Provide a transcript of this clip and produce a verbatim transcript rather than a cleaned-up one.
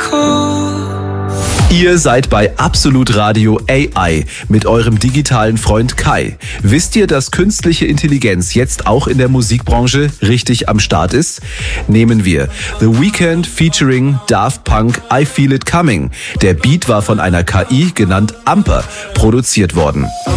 Ihr seid bei Absolut Radio A I mit eurem digitalen Freund Kai. Wisst ihr, dass künstliche Intelligenz jetzt auch in der Musikbranche richtig am Start ist? Nehmen wir The Weeknd featuring Daft Punk I Feel It Coming. Der Beat war von einer K I, genannt Amper, produziert worden.